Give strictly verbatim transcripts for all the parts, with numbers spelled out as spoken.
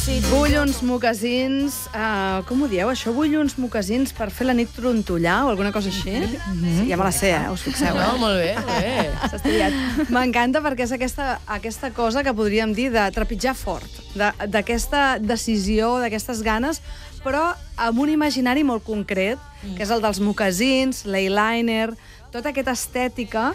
Sí, vull uns mocassins... Uh, com ho dieu, això? Vull uns mocassins per fer la nit trontollar o alguna cosa així? Mm-hmm. Sí, ja me la sé, eh? Us fixeu. No, molt bé, molt bé. S'ha estudiat. M'encanta perquè és aquesta, aquesta cosa que podríem dir de trepitjar fort, d'aquesta de, decisió, d'aquestes ganes, però amb un imaginari molt concret, que és el dels mocassins, l'eyeliner, tota aquesta estètica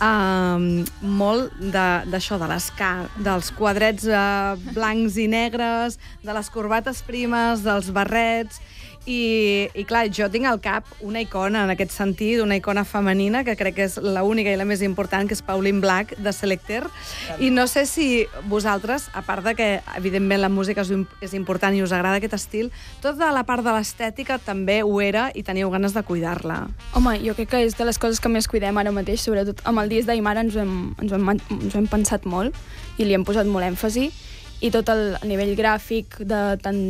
eh, molt d'això, de, de les dels quadrets eh, blancs i negres, de les corbates primes, dels barrets... I, i clar, jo tinc al cap una icona en aquest sentit, una icona femenina que crec que és l'única i la més important, que és Pauline Black, de Selecter. I no sé si vosaltres, a part de que evidentment la música és important i us agrada aquest estil, tota la part de l'estètica també ho era i teniu ganes de cuidar-la. Home, jo crec que és de les coses que més cuidem ara mateix, sobretot amb el disc d'Aimara ens, ens, ens ho hem pensat molt i li hem posat molt èmfasi, i tot el nivell gràfic de tant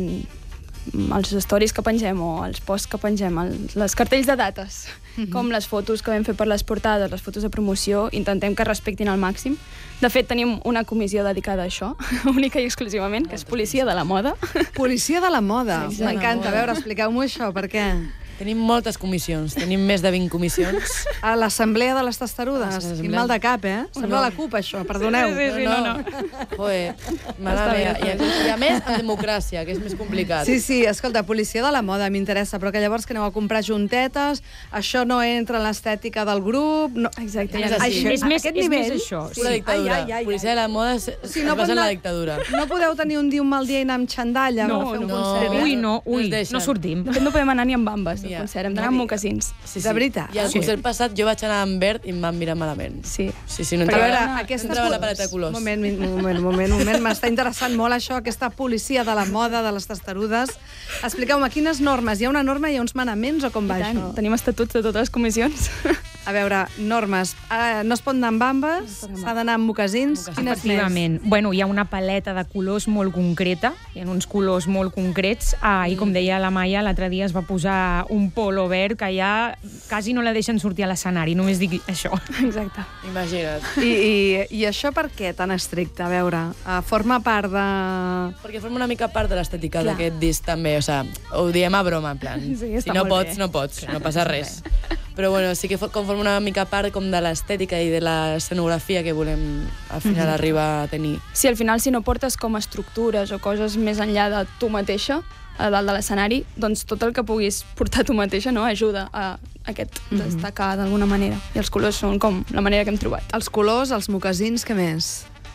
els stories que pengem o els posts que pengem, els, les cartells de dates, mm-hmm. com les fotos que vam fer per les portades, les fotos de promoció, intentem que respectin al màxim. De fet, tenim una comissió dedicada a això, única i exclusivament, que és Policia de la Moda. Policia de la Moda. Sí, m'encanta. A veure, expliqueu-m'ho això, per què? Tenim moltes comissions, tenim més de vint comissions. A l'Assemblea de les Testarudes. Quin mal de cap, eh? Sembla no. la CUP, això, perdoneu. Sí, sí, sí, no, no. no. Joder, mare meva. I, I a més, en democràcia, que és més complicat. Sí, sí, escolta, Policia de la Moda m'interessa, però que llavors que aneu a comprar juntetes, això no entra en l'estètica del grup... No. Exacte. És, això, és, més, és nivell, més això. Pura dictadura. Ai, ai, ai, Policia de la Moda es, o sigui, no es basa en la dictadura. No podeu tenir un dia un mal dia i anar amb xandalla no, a fer un no. concert. Ui, no, ui, no, no sortim. De fet, no podem anar ni amb bambes al concert, hem d'anar amb mocassins. Sí, sí. De veritat. I al concert sí. passat jo vaig anar amb verd i em van mirar malament. Sí. Sí, sí, no entrava, entrava, veure, no, aquesta no entrava la paleta de colors. Un moment, un moment, un moment, un moment. M'està interessant molt això, aquesta policia de la moda, de les testarudes. Expliqueu-me, quines normes? Hi ha una norma, hi ha uns manaments o com va això? Tenim estatuts de totes les comissions. A veure, normes. Uh, no es pot anar amb bambes, s'ha d'anar amb mocassins. Efectivament. Bueno, hi ha una paleta de colors molt concreta, hi ha uns colors molt concrets, ah, i com deia la Maia, l'altre dia es va posar un polo verd que ja quasi no la deixen sortir a l'escenari, només dic això. Exacte. Imagina't. I, i, I això per què tan estricte? A veure, uh, forma part de... Perquè forma una mica part de l'estètica d'aquest disc també, o sigui, ho diem a broma, en plan. Sí, si no pots, bé. no pots, Clar, no passa res. Però bueno, sí que conforma una mica part com de l'estètica i de l'escenografia que volem al final mm-hmm. arribar a tenir. Sí, al final si no portes com estructures o coses més enllà de tu mateixa, a dalt de l'escenari, doncs tot el que puguis portar tu mateixa, no?, ajuda a aquest mm-hmm. destacar d'alguna manera. I els colors són com la manera que hem trobat. Els colors, els mocassins, què més?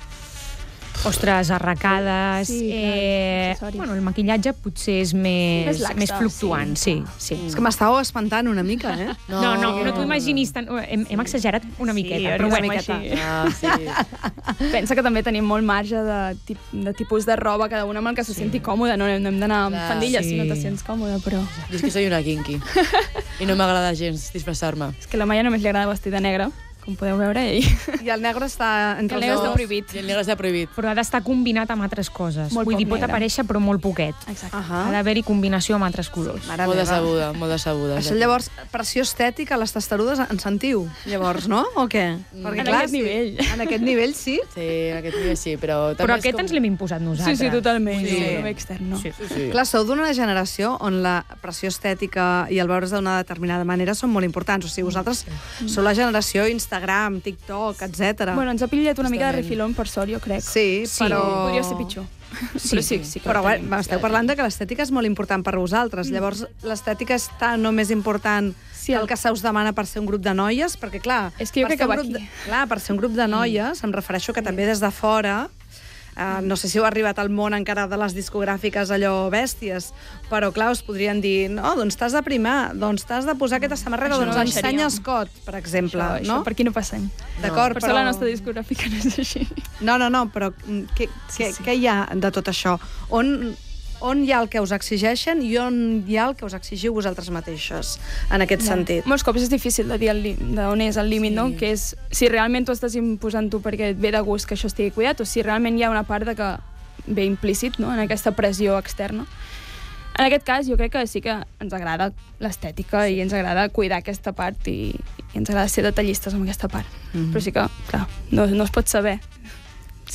Ostres, arracades... Sí, eh, bueno, el maquillatge potser és més, més, laxa, més fluctuant, sí. sí, sí. És que m'estàveu espantant una mica, eh? No, no, no, no t'ho imaginis tant... Hem, hem exagerat una miqueta, sí, però una bueno. miqueta. Ah, sí. Pensa que també tenim molt marge de, tip, de tipus de roba, cada una amb el que se sí. senti còmode, no hem d'anar amb faldilles sí. si no te sents còmode, però... Jo és que soy una kinky i no m'agrada gens disfressar-me. És que a la Maia només li agrada vestir de negre, com podeu veure, ell. I el negre està entre el els negre dos. està prohibit. I el negre està prohibit. Però ha d'estar combinat amb altres coses. Molt Vull dir, pot negre. aparèixer, però molt poquet. Exacte. Uh -huh. Ha d'haver-hi combinació amb altres colors. Mare molt meva. decebuda, molt decebuda. Això llavors, pressió estètica, les testarudes en sentiu, llavors, no? O què? Perquè, En clar, aquest sí, nivell. En aquest nivell, sí. Sí, en aquest nivell sí, però... També Però és aquest com... ens l'hem imposat nosaltres. Sí, sí, totalment. Sí. Sí. No extern, no. Sí. Sí, sí. Clar, sou d'una generació on la pressió estètica i el veure's d'una determinada manera són molt importants. O sigui, vosaltres mm. sou la generació Instagram, TikTok, etcètera. Bueno, ens ha pillat una mica de refilón, per sort, jo crec. Sí, Sí. però... Podria ser pitjor. Sí, Però sí, sí que Però ho tenim. bueno, esteu parlant de que l'estètica és molt important per vosaltres. Llavors, l'estètica és tan o més important Sí, que el- el que se us demana per ser un grup de noies? Perquè, clar, És que jo per crec ser que un va grup aquí. de, clar, per ser un grup de noies, em refereixo que també des de fora... Uh, no sé si heu arribat al món encara de les discogràfiques allò bèsties, però clar, us podrien dir no, doncs t'has de primar, doncs t'has de posar aquesta samarreta, Això doncs no ensenya deixaríem. Scott, per exemple, Això, no? això per aquí no passa. D'acord, Per però... això la nostra discogràfica no és així. No, no, no, però mm, què, Sí, què, sí. què hi ha de tot això? On, on hi ha el que us exigeixen i on hi ha el que us exigiu vosaltres mateixes, en aquest Ja. sentit? Molts cops és difícil de dir el li- d'on és el límit, Sí. no? Que és si realment tu estàs imposant tu perquè et ve de gust que això estigui cuidat o si realment hi ha una part de que ve implícit, no?, en aquesta pressió externa. En aquest cas, jo crec que sí que ens agrada l'estètica i ens agrada cuidar aquesta part i, i ens agrada ser detallistes amb aquesta part. Mhm. Però sí que, clar, no, no es pot saber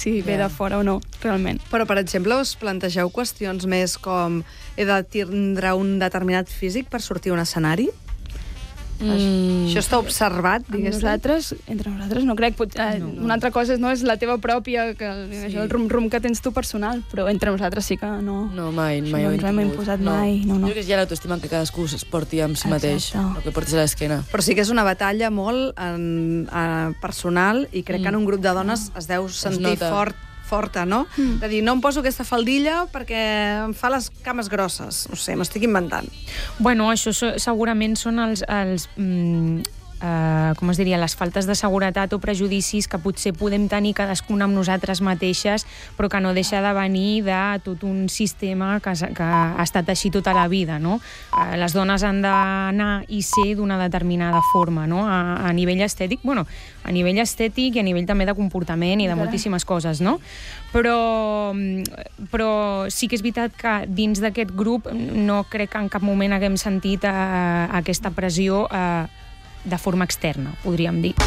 si ve Ja. de fora o no, realment. Però, per exemple, us plantegeu qüestions més com he de tindre un determinat físic per sortir a un escenari? Mm. Això està observat, Amb diguéssim? nosaltres, entre nosaltres, no crec. Pot, eh, No, no. Una altra cosa és, no, és la teva pròpia, que, sí. això, el rum-rum que tens tu personal, però entre nosaltres sí que no... No, mai, Això mai no ho he ens ho hem tingut. imposat mai, no, no. Jo crec que hi ha l'autoestima que cadascú es porti amb si mateix, Exacte. el que portis a l'esquena. Però sí que és una batalla molt en, en personal i crec mm. que en un grup de dones es deu sentir nota. fort, forta, no? Mm. De dir, no em poso aquesta faldilla perquè em fa les cames grosses. No sé, m'estic inventant. Bueno, això so- segurament són els... els mm, Uh, com es diria, les faltes de seguretat o prejudicis que potser podem tenir cadascuna amb nosaltres mateixes, però que no deixa de venir de tot un sistema que, s- que ha estat així tota la vida, no? Uh, les dones han d'anar i ser d'una determinada forma, no? A, a nivell estètic, bueno, a nivell estètic i a nivell també de comportament i de moltíssimes coses, no? Però, però sí que és veritat que dins d'aquest grup no crec que en cap moment haguem sentit uh, aquesta pressió uh, de forma externa, podríem dir.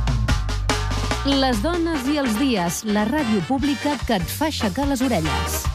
Les dones i els dies, la ràdio pública que et fa aixecar les orelles.